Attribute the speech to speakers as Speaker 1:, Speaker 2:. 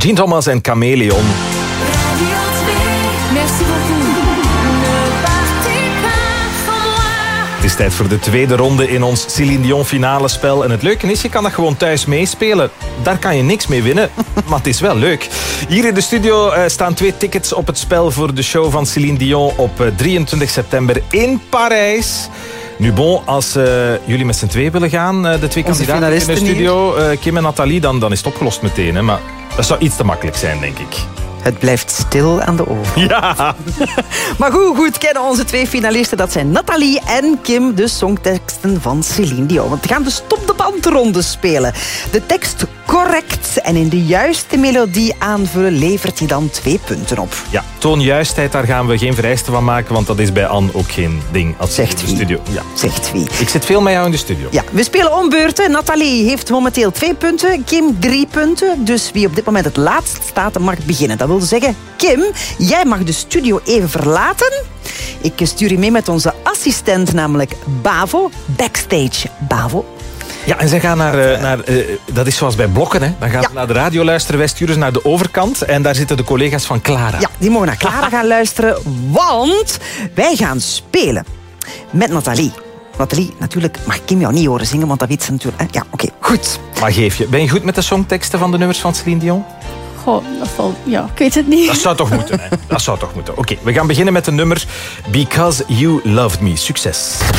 Speaker 1: Jean Thomas en Chameleon.
Speaker 2: Radio 2, merci beaucoup. Ne partez pas sans moi.
Speaker 1: Het is tijd voor de tweede ronde in ons Céline Dion finale spel. En het leuke is, je kan dat gewoon thuis meespelen. Daar kan je niks mee winnen, maar het is wel leuk. Hier in de studio staan 2 tickets op het spel voor de show van Céline Dion op 23 september in Parijs. Nu bon, als jullie met z'n twee willen gaan, de 2 kandidaten in de studio, Kim en Nathalie, dan is het opgelost meteen. Hè? Maar dat zou iets te makkelijk zijn, denk ik.
Speaker 3: Het blijft stil aan de oven.
Speaker 1: Ja!
Speaker 3: Maar goed kennen onze 2 finalisten. Dat zijn Nathalie en Kim, de songteksten van Céline Dion. Want we gaan de stop de bandronde spelen. De tekst correct en in de juiste melodie aanvullen levert hij dan 2 punten op.
Speaker 1: Ja, toonjuistheid, daar gaan we geen vereiste van maken, want dat is bij Anne ook geen ding. Als
Speaker 3: Zegt
Speaker 1: in de studio. Ja.
Speaker 3: Zegt wie?
Speaker 1: Ik zit veel met jou in de studio.
Speaker 3: Ja, we spelen om beurten. Nathalie heeft momenteel 2 punten, Kim 3 punten. Dus wie op dit moment het laatst staat, mag beginnen. Dat wil zeggen, Kim, jij mag de studio even verlaten. Ik stuur je mee met onze assistent, namelijk Bavo. Backstage, Bavo.
Speaker 1: Ja, en zij gaan naar dat is zoals bij blokken, hè. Dan gaan ze naar de radio luisteren, wij sturen ze naar de overkant en daar zitten de collega's van Clara.
Speaker 3: Ja, die mogen naar Clara gaan luisteren, want wij gaan spelen met Nathalie. Nathalie, natuurlijk mag Kim jou niet horen zingen, want dat weet ze natuurlijk. Hè? Ja, oké, goed.
Speaker 1: Maar geef je, ben je goed met de songteksten van de nummers van Céline Dion?
Speaker 4: Goh, dat valt... Ja, ik weet het niet.
Speaker 1: Dat zou toch moeten, hè? Dat zou toch moeten. Oké, we gaan beginnen met de nummer Because You Loved Me. Succes.